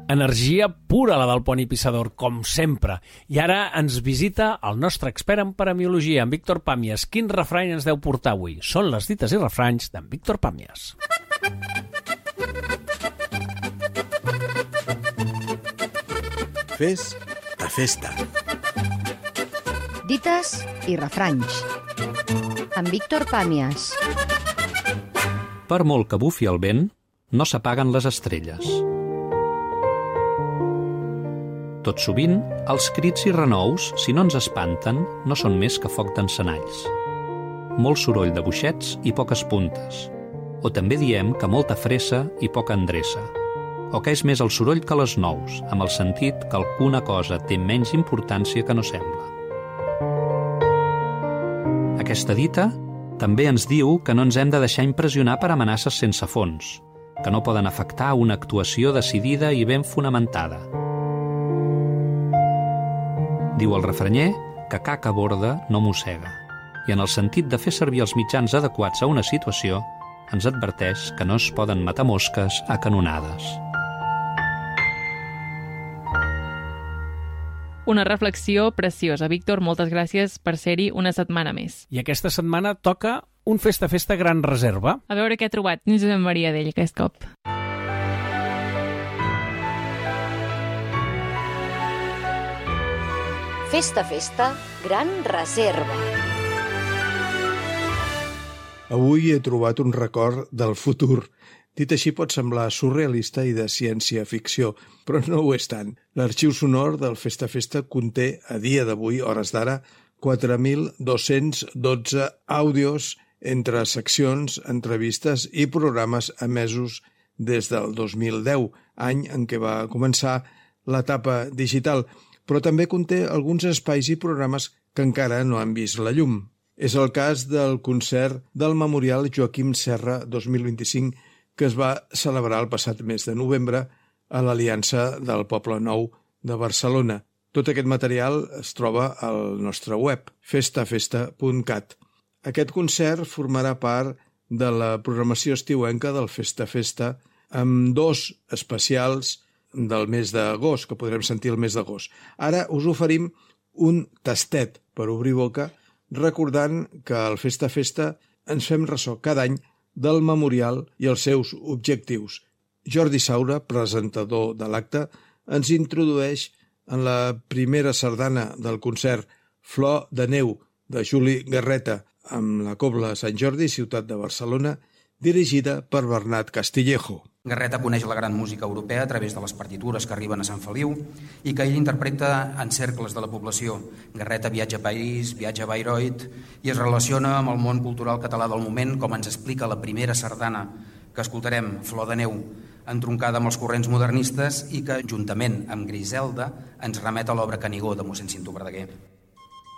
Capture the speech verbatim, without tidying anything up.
Energia pura, la del Pont i Pissador, com sempre. I ara ens visita el nostre expert en paremiologia, en Víctor Pàmies. Quin refrany ens deu portar avui? Són les dites i refranys d'en Víctor Pàmies. Fes a festa. Dites i refranys. En Víctor Pàmies. Per molt que bufi el vent, no s'apaguen les estrelles. Tot sovint, els crits i renous, si no ens espanten, no són més que foc d'encenalls. Molt soroll de boixets i poques puntes. O també diem que molta fressa i poca endreça. O que és més el soroll que les nous, amb el sentit que alguna cosa té menys importància que no sembla. Aquesta dita també ens diu que no ens hem de deixar impressionar per amenaces sense fons, que no poden afectar una actuació decidida i ben fonamentada. Diu el refranyer que caca borda no mossega, i en el sentit de fer servir els mitjans adequats a una situació, ens adverteix que no es poden matar mosques a canonades. Una reflexió preciosa. Víctor, moltes gràcies per ser-hi una setmana més. I aquesta setmana toca un festa-festa gran reserva. A veure què ha trobat Josep Maria d'ell aquest cop. Festa, festa, gran reserva. Avui he trobat un record del futur. Dit així pot semblar surrealista i de ciència-ficció, però no ho és tant. L'arxiu sonor del Festa Festa conté, a dia d'avui, hores d'ara, quatre mil dos-cents dotze àudios entre seccions, entrevistes i programes emesos des del dos mil deu, any en què va començar l'etapa digital, però també conté alguns espais i programes que encara no han vist la llum. És el cas del concert del Memorial Joaquim Serra dos mil vint-i-cinc que es va celebrar el passat mes de novembre a l'Aliança del Poble Nou de Barcelona. Tot aquest material es troba al nostre web, festa festa punt cat. Aquest concert formarà part de la programació estiuenca del Festa Festa amb dos especials del mes d'agost, que podrem sentir el mes d'agost. Ara us oferim un tastet per obrir boca, recordant que al Festa Festa ens fem ressò cada any del memorial i els seus objectius. Jordi Saura, presentador de l'acte, ens introdueix en la primera sardana del concert Flor de Neu de Juli Garreta amb la Cobla Sant Jordi, ciutat de Barcelona, dirigida per Bernat Castillejo. Garreta coneix la gran música europea a través de les partitures que arriben a Sant Feliu i que ell interpreta en cercles de la població. Garreta viatja a París, viatja a Bayreuth i es relaciona amb el món cultural català del moment, com ens explica la primera sardana que escoltarem, Flor de Neu, entroncada amb els corrents modernistes i que, juntament amb Griselda, ens remet a l'obra Canigó de mossèn Cinto Verdaguer.